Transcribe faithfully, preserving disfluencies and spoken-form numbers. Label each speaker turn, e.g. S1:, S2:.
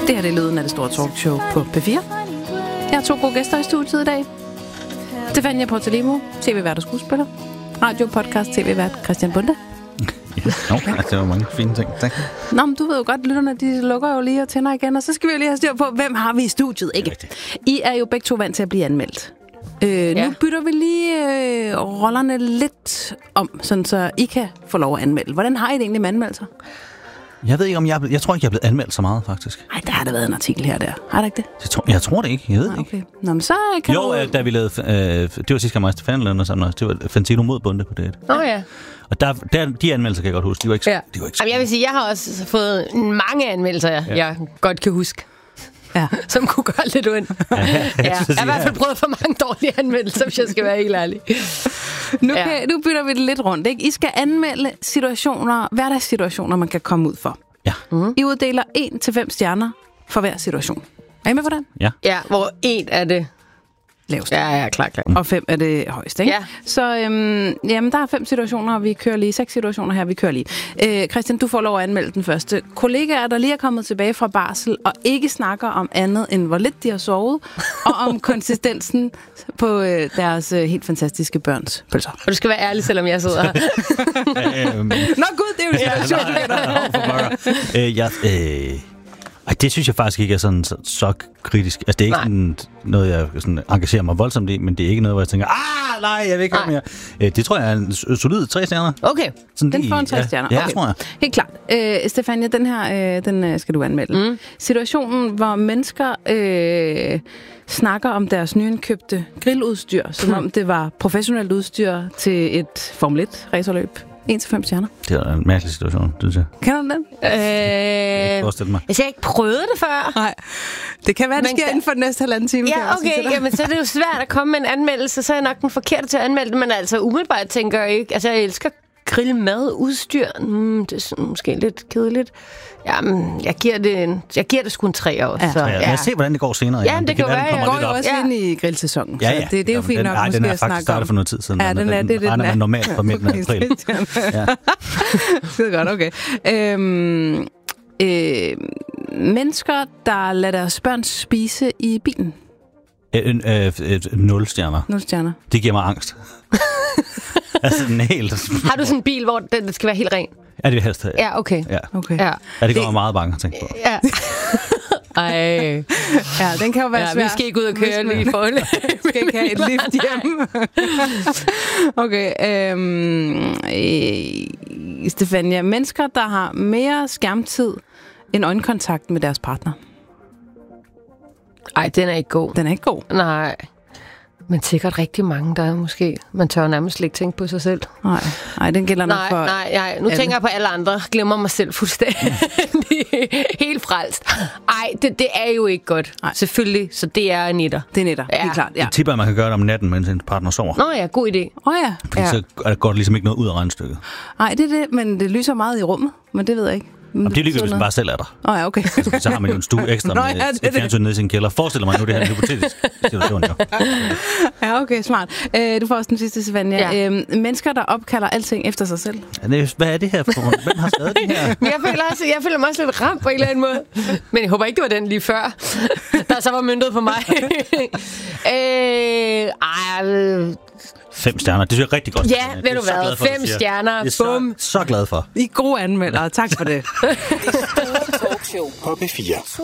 S1: Det her det er lyden af det store talkshow på P fire. Jeg har to gode gæster i studiet i dag. Stefania Portalimo, tv-vært og skuespiller. Radio, podcast, tv-vært Christian Bonde.
S2: Ja, no, altså, det var mange fine ting. Tak.
S1: Nå, men du ved jo godt, lytterne de lukker jo lige og tænder igen, og så skal vi jo lige have styr på, hvem har vi i studiet, ikke? I er jo begge to vant til at blive anmeldt. Øh, ja. Nu bytter vi lige øh, rollerne lidt om, sådan så I kan få lov at anmelde. Hvordan har I det egentlig med anmeldelser?
S2: Jeg ved ikke, om jeg er blevet, jeg tror ikke, jeg er blevet anmeldt så meget, faktisk.
S1: Nej, der har der været en artikel her der. Har der ikke det?
S2: Jeg tror, jeg tror det ikke. Jeg ved
S1: ah, okay.
S2: ikke.
S1: Nå, men så kan
S2: jo,
S1: du...
S2: øh, da vi lavede... Øh, det var sidste gang, mig og Stefan lavede sammen. Det var Fantino mod Bonde på det.
S3: Åh oh, ja.
S2: Og der, der, de anmeldelser kan jeg godt huske. De var ikke,
S3: ja.
S2: de var ikke
S3: Jamen, jeg vil sige, jeg har også fået mange anmeldelser, ja. jeg godt kan huske.
S1: Ja.
S3: Som kunne gøre lidt ondt. Ja, ja. Jeg har i hvert fald prøvet for mange dårlige anmeldelser, hvis jeg skal være helt ærlig.
S1: Nu, kan, ja. nu bytter vi det lidt rundt, ikke? I skal anmelde situationer, hverdagssituationer, man kan komme ud for.
S2: Ja.
S1: Mm-hmm. I uddeler en til fem stjerner for hver situation. Er I med på den?
S2: Ja.
S3: Ja, hvor en er det
S1: lavest.
S3: Ja, ja, klar, klar.
S1: Og fem er det højeste, ikke?
S3: Ja.
S1: Så øhm, jamen, der er fem situationer, og vi kører lige. Seks situationer her, vi kører lige. Øh, Christian, du får lov at anmelde den første. Kollegaer, der lige er kommet tilbage fra barsel, og ikke snakker om andet, end hvor lidt de har sovet, og om konsistensen på øh, deres øh, helt fantastiske børns pølser.
S3: Og du skal være ærlig, selvom jeg sidder her.
S2: øhm,
S1: Nå gud, det er jo en situation.
S2: Ja, øh, jeg... Øh, Ej, det synes jeg faktisk ikke er sådan så, så kritisk. Altså, det er ikke sådan noget, jeg sådan engagerer mig voldsomt i, men det er ikke noget, hvor jeg tænker, ah, nej, jeg vil ikke høre mere. Øh, det tror jeg er en solid tre stjerner.
S3: Okay.
S1: Sådan den får en tre stjerner.
S2: Ja,
S1: okay.
S2: ja, tror jeg.
S1: Helt klart. Øh, Stefania, den her, øh, den skal du anmelde. Mm. Situationen, hvor mennesker øh, snakker om deres nyindkøbte grilludstyr, som om det var professionelt udstyr til et Formel et racerløb. en til fem stjerner.
S2: Det er en mærkelig situation, synes jeg.
S1: Kender du den?
S3: Øh,
S2: jeg mig.
S3: Jeg har ikke prøvet det før.
S1: Nej. Det kan være, det
S3: Men
S1: sker
S3: da...
S1: inden for den næste halvanden time.
S3: Ja, okay. Jamen, så er det jo svært at komme med en anmeldelse, så er jeg nok den forkerte til at anmelde det, men altså umiddelbart tænker jeg ikke... Altså, jeg elsker grille mad, udstyr. Mm, det er sådan, måske lidt kedeligt. Jamen, jeg giver det, en, jeg giver det sgu en tre år.
S1: Ja.
S3: Så,
S2: ja. Jeg ser, hvordan det går senere.
S3: Ja, det, det kan være,
S1: være
S3: jeg
S1: går jo også ja. ind i grillsæsonen.
S2: Ja, ja.
S1: Så det, det er jo fint
S2: den,
S1: nok,
S2: ej,
S1: måske
S2: den er
S1: at
S2: faktisk startet for noget tid siden.
S1: Ja, den er, det, det, den er.
S2: normalt for midten af april.
S1: Ja. Skide godt, okay. Øhm, øh, mennesker, der lader deres børn spise i bilen.
S2: Øh, øh, øh, nul stjerner.
S1: Nul stjerner.
S2: Det giver mig angst. Altså, den helt...
S3: Har du sådan en bil, hvor den skal være helt ren?
S2: Ja, det er helst. Ja,
S3: ja okay.
S2: Ja,
S1: okay.
S3: ja.
S2: ja det går det... meget bange at tænke på.
S3: Ja. Ej.
S1: Ja, den kan jo være
S3: ja,
S1: svær.
S3: Vi skal ikke ud og køre lige for det.
S1: Vi skal ikke have et lift hjem. Okay. Øhm, øh, Stefania, mennesker, der har mere skærmtid end øjenkontakt med deres partner.
S3: Ej, den er ikke god.
S1: Den er ikke god?
S3: Nej. Men sikkert rigtig mange, der er måske... Man tør nærmest ikke tænke på sig selv.
S1: Nej, nej den gælder nok
S3: nej,
S1: for...
S3: Nej, nej, nu alle. tænker jeg på alle andre. Glemmer mig selv fuldstændig. Helt frelst. Ej, det, det er jo ikke godt. Nej. Selvfølgelig, så det er nitter.
S1: Det er nitter, ja. Helt klart. Ja.
S2: Det tipper, at man kan gøre det om natten, mens en partner sover.
S3: Nå ja, god idé.
S1: Åh oh, ja.
S2: Fordi
S3: ja.
S2: så går det ligesom ikke noget ud af regnstykket.
S1: Nej, det er det, men det lyser meget i rummet. Men det ved jeg ikke.
S2: Jamen, det er lige, hvis man bare selv er der.
S1: Åh oh, ja, okay.
S2: Altså, så har man jo en stue ekstra
S1: Nå,
S2: med
S1: ja,
S2: et fjernsyn nede i sin kælder. Forestiller mig nu, det her er en hypotetisk situation, jo.
S1: Ja, okay, smart. Øh, du får også den sidste, Stefania. Ja. Øh, mennesker, der opkalder alting efter sig selv.
S2: Hvad er det her for? Hvem har skrevet det her?
S3: Men jeg føler, også, jeg føler mig også lidt ramt på en eller anden måde. Men jeg håber ikke, det var den lige før, der så var møntet på mig. øh, ej,
S2: Fem stjerner, det synes jeg rigtig godt.
S3: Ja, ved du hvad? Fem for, stjerner, bum.
S2: Så, så glad for.
S1: I er gode anmeldere, tak for det.
S4: Talkshow på P fire.